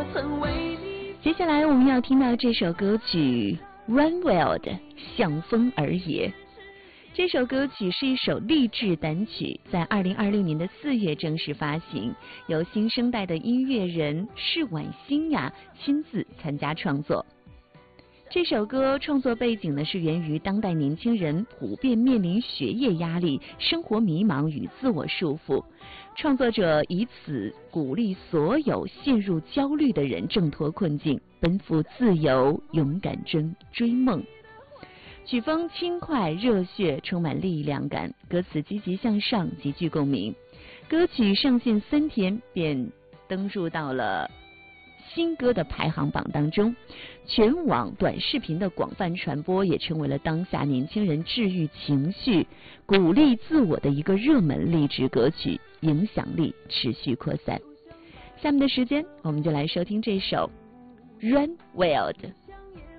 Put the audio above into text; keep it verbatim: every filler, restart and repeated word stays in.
接下来我们要听到这首歌曲 Run Wild 向风而野。这首歌曲是一首励志单曲，在二零二六年的四月正式发行，由新生代的音乐人释婉欣雅亲自参加创作。这首歌创作背景呢是源于当代年轻人普遍面临学业压力、生活迷茫与自我束缚，创作者以此鼓励所有陷入焦虑的人挣脱困境，奔赴自由，勇敢追追梦。曲风轻快热血，充满力量感，歌词积极向上，极具共鸣。歌曲上线三天便登入到了新歌的排行榜当中，全网短视频的广泛传播也成为了当下年轻人治愈情绪、鼓励自我的一个热门励志歌曲，影响力持续扩散。下面的时间，我们就来收听这首 Run Wild。